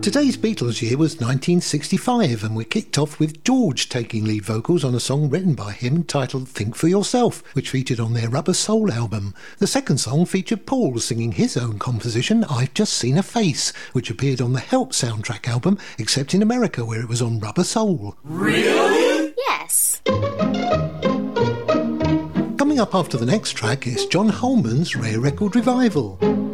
Today's Beatles year was 1965, and we kicked off with George taking lead vocals on a song written by him titled Think for Yourself, which featured on their Rubber Soul album. The second song featured Paul singing his own composition, I've Just Seen a Face, which appeared on the Help soundtrack album, except in America where it was on Rubber Soul. Really? Yes. Coming up after the next track is John Holman's Rare Record Revival.